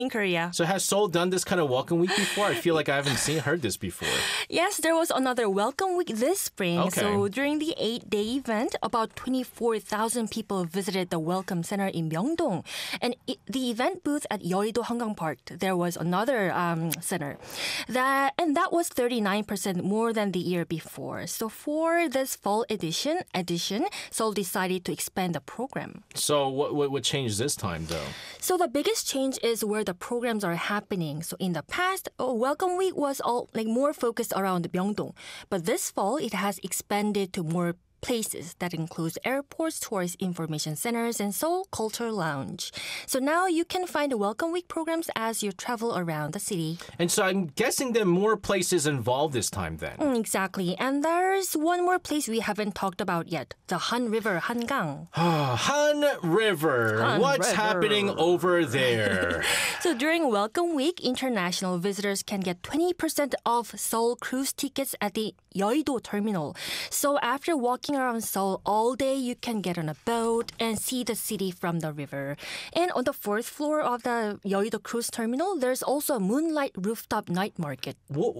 in Korea. So has Seoul done this kind of welcome week before? I feel like I haven't heard this before. Yes, there was another welcome week this spring. Okay. So during the 8-day event, about 24,000 people visited the Welcome Center in Myeongdong. And the event booth at Yeouido Hangang Park, there was another center. That was 39% more than the year before. So for this fall edition, Seoul decided to expand the program. So what changed this time, though? So the biggest change is where the programs are happening. So in the past, Welcome Week was all more focused around Myeongdong. But this fall, it has expanded to more places that includes airports, tourist information centers, and Seoul Culture Lounge. So now you can find Welcome Week programs as you travel around the city. And so I'm guessing there are more places involved this time then. Exactly. And there's one more place we haven't talked about yet, the Han River, Hangang. Han River. What's happening over there? So during Welcome Week, international visitors can get 20% off Seoul cruise tickets at the Yeouido terminal. So after walking around Seoul all day, you can get on a boat and see the city from the river. And on the 4th floor of the Yeouido cruise terminal, there's also a moonlight rooftop night market.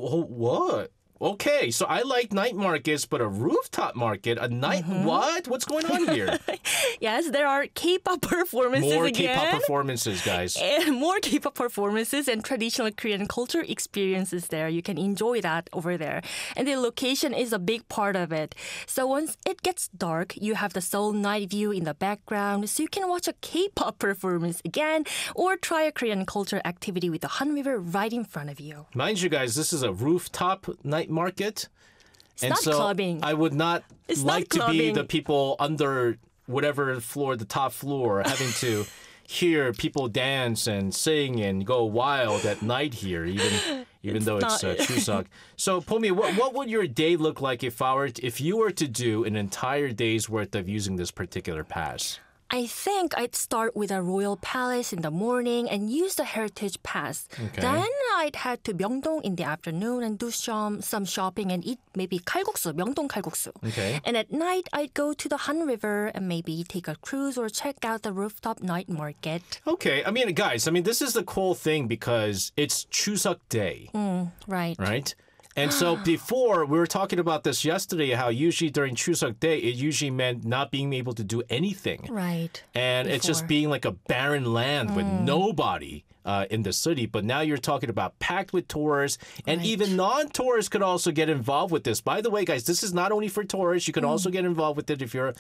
What? Okay, so I like night markets, but a rooftop market, a night... What? What's going on here? Yes, there are K-pop performances More again. K-pop performances, guys. And more K-pop performances and traditional Korean culture experiences there. You can enjoy that over there. And the location is a big part of it. So once it gets dark, you have the Seoul night view in the background, so you can watch a K-pop performance again or try a Korean culture activity with the Han River right in front of you. Mind you, guys, this is a rooftop night market. It's not clubbing. I would not It's like not to be clubbing. the people under whatever floor, the top floor, having to hear people dance and sing and go wild at night here, even though it's Chuseok. So, Pomi, what would your day look like if you were to do an entire day's worth of using this particular pass? I think I'd start with a royal palace in the morning and use the heritage pass. Okay. Then I'd head to Myeongdong in the afternoon and do some shopping and eat maybe kalguksu, Myeongdong kalguksu. Okay. And at night, I'd go to the Han River and maybe take a cruise or check out the rooftop night market. Okay. I mean, guys, this is the cool thing because it's Chuseok Day. Right. Right? And so before, we were talking about this yesterday, how usually during Chuseok Day, it usually meant not being able to do anything. Right. And it's just being like a barren land with nobody in the city. But now you're talking about packed with tourists, and even non-tourists could also get involved with this. By the way, guys, this is not only for tourists. You can also get involved with it if you're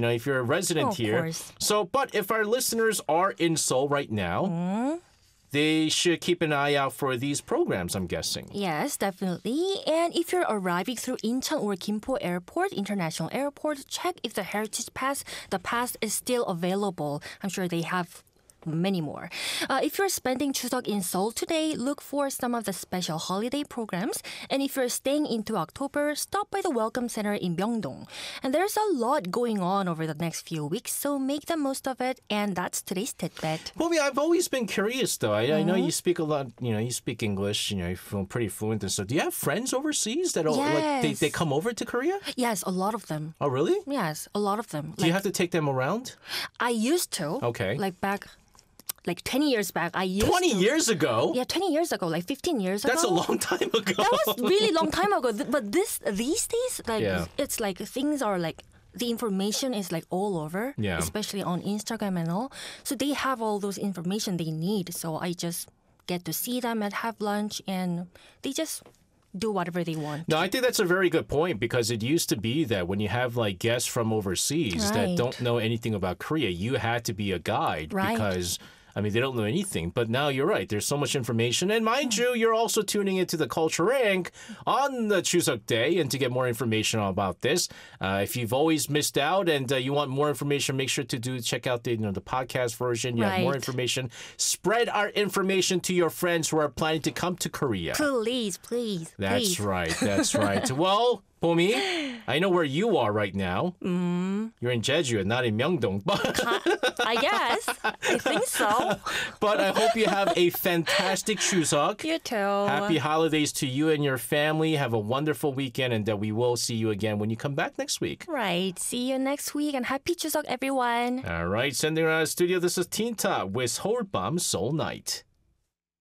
a resident here. Of course. So, but if our listeners are in Seoul right now, they should keep an eye out for these programs, I'm guessing. Yes, definitely. And if you're arriving through Incheon or Gimpo Airport, International Airport, check if the the pass is still available. I'm sure they have many more. If you're spending Chuseok in Seoul today, look for some of the special holiday programs. And if you're staying into October, stop by the Welcome Center in Myeongdong. And there's a lot going on over the next few weeks, so make the most of it. And that's today's tidbit. Well, I've always been curious, though. I know you speak a lot, you speak English, you feel pretty fluent and stuff. Do you have friends overseas that Yes. they come over to Korea? Yes, a lot of them. Oh, really? Yes, a lot of them. Do you have to take them around? I used to. Okay. Like 20 years back, I used 20 to. years ago? Yeah, 20 years ago, like 15 years ago. That's a long time ago. That was really long time ago. But these days, Yeah. it's like things are like, the information is like all over, Yeah. especially on Instagram and all. So they have all those information they need. So I just get to see them and have lunch, and they just do whatever they want. No, I think that's a very good point because it used to be that when you have like guests from overseas that Right. don't know anything about Korea, you had to be a guide Right. because they don't know anything. But now you're right. There's so much information. And mind you, you're also tuning into the Culture Inc. on the Chuseok Day. And to get more information about this, if you've always missed out and you want more information, make sure to check out the podcast version. You have more Right. information. Spread our information to your friends who are planning to come to Korea. Please. That's right. That's right. Well, Pomi, I know where you are right now. You're in Jeju and not in Myeongdong. I guess. I think so. But I hope you have a fantastic Chuseok. You too. Happy holidays to you and your family. Have a wonderful weekend, and that we will see you again when you come back next week. Right. See you next week, and happy Chuseok, everyone. All right. Sending out of the studio, this is Teen Top with Seoul Bomb Soul Night.